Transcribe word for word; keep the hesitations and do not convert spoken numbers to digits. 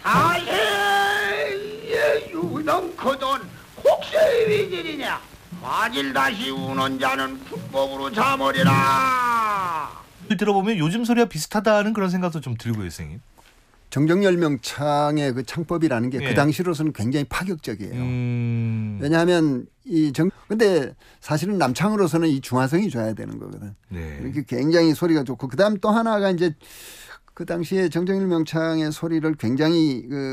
아예 유동 크던 혹시 위질이냐? 바질 다시 우는 자는 불법으로 잠으리라. 들어보면 요즘 소리와 비슷하다는 그런 생각도 좀 들고요, 선생님. 정정열명창의 그 창법이라는 게 그 예. 당시로서는 굉장히 파격적이에요. 음... 왜냐하면 이 정, 근데 사실은 남창으로서는 이 중화성이 줘야 되는 거거든. 네. 이렇게 굉장히 소리가 좋고, 그 다음 또 하나가 이제 그 당시에 정정일명창의 소리를 굉장히 그